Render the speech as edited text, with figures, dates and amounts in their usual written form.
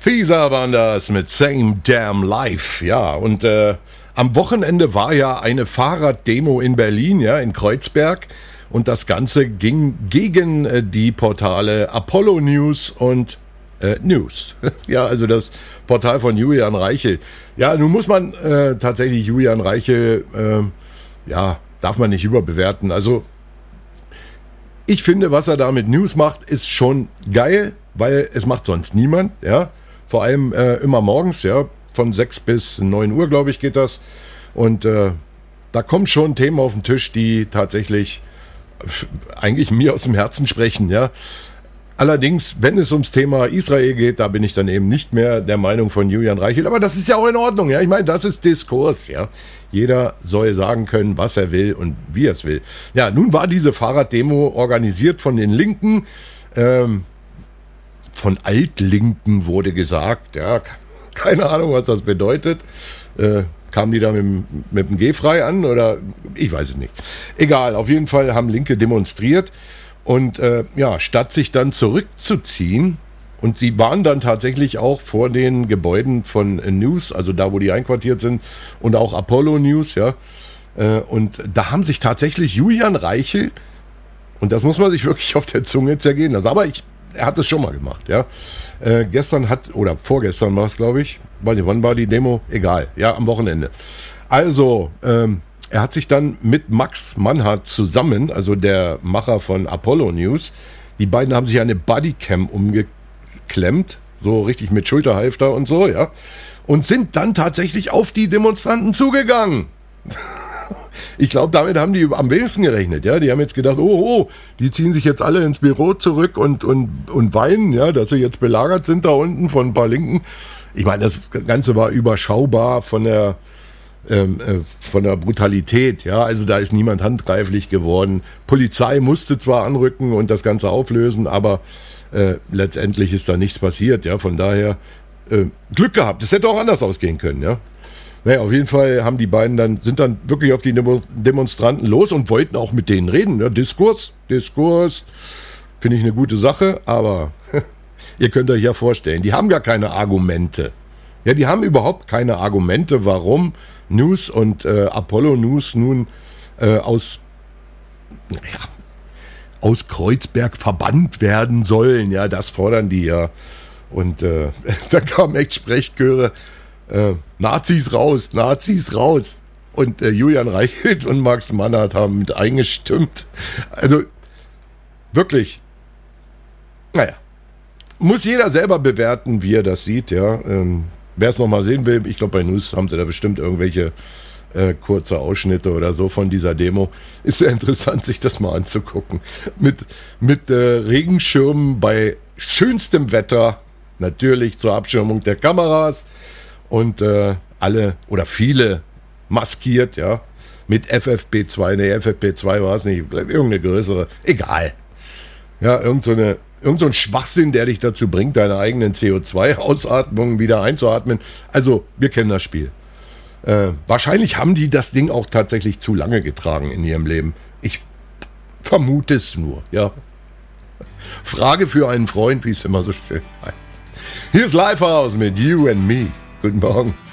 Fieser waren das mit Same Damn Life. Ja, und am Wochenende war ja eine Fahrraddemo in Berlin, ja, in Kreuzberg. Und das Ganze ging gegen die Portale Apollo News und News. Ja, also das Portal von Julian Reichel. Ja, nun muss man tatsächlich Julian Reichel, darf man nicht überbewerten. Also ich finde, was er da mit News macht, ist schon geil, weil es macht sonst niemand, ja. Vor allem immer morgens, ja, von 6 bis 9 Uhr, glaube ich, geht das. Und da kommen schon Themen auf den Tisch, die tatsächlich eigentlich mir aus dem Herzen sprechen, ja. Allerdings, wenn es ums Thema Israel geht, da bin ich dann eben nicht mehr der Meinung von Julian Reichel. Aber das ist ja auch in Ordnung, ja. Ich meine, das ist Diskurs, ja. Jeder soll sagen können, was er will und wie er es will. Ja, nun war diese Fahrraddemo organisiert von den Linken, von Altlinken wurde gesagt, ja. Keine Ahnung, was das bedeutet. Kamen die da mit dem G-frei an oder ich weiß es nicht. Egal, auf jeden Fall haben Linke demonstriert. Und statt sich dann zurückzuziehen, und sie waren dann tatsächlich auch vor den Gebäuden von News, also da, wo die einquartiert sind, und auch Apollo News, ja. Und da haben sich tatsächlich Julian Reichel, und das muss man sich wirklich auf der Zunge zergehen lassen, aber er hat es schon mal gemacht, ja. Vorgestern war es, glaube ich, weiß nicht, wann war die Demo? Egal, ja, am Wochenende. Also, er hat sich dann mit Max Mannhardt zusammen, also der Macher von Apollo News, die beiden haben sich eine Bodycam umgeklemmt, so richtig mit Schulterhalfter und so, ja, und sind dann tatsächlich auf die Demonstranten zugegangen. Ich glaube, damit haben die am wenigsten gerechnet, ja. Die haben jetzt gedacht, die ziehen sich jetzt alle ins Büro zurück und weinen, ja, dass sie jetzt belagert sind da unten von ein paar Linken. Ich meine, das Ganze war überschaubar von der Brutalität, ja, also da ist niemand handgreiflich geworden. Polizei musste zwar anrücken und das Ganze auflösen, aber letztendlich ist da nichts passiert, ja, von daher Glück gehabt. Es hätte auch anders ausgehen können, ja. Naja, auf jeden Fall haben die beiden sind dann wirklich auf die Demonstranten los und wollten auch mit denen reden, ja, Diskurs, finde ich eine gute Sache, aber ihr könnt euch ja vorstellen, die haben gar keine Argumente. Ja, die haben überhaupt keine Argumente, warum News und Apollo News nun aus Kreuzberg verbannt werden sollen. Ja, das fordern die ja. Und da kamen echt Sprechchöre, Nazis raus. Und Julian Reichelt und Max Mannhardt haben mit eingestimmt. Also wirklich, naja, muss jeder selber bewerten, wie er das sieht, ja. Wer es nochmal sehen will, ich glaube, bei News haben sie da bestimmt irgendwelche kurze Ausschnitte oder so von dieser Demo. Ist sehr interessant, sich das mal anzugucken. Mit Regenschirmen bei schönstem Wetter, natürlich zur Abschirmung der Kameras und alle oder viele maskiert, ja, mit FFP2, FFP2 war es nicht, irgendeine größere, egal. Ja, irgend so ein Schwachsinn, der dich dazu bringt, deine eigenen CO2-Ausatmungen wieder einzuatmen. Also, wir kennen das Spiel. Wahrscheinlich haben die das Ding auch tatsächlich zu lange getragen in ihrem Leben. Ich vermute es nur, ja. Frage für einen Freund, wie es immer so schön heißt. Hier ist Lifehouse mit You and Me. Guten Morgen.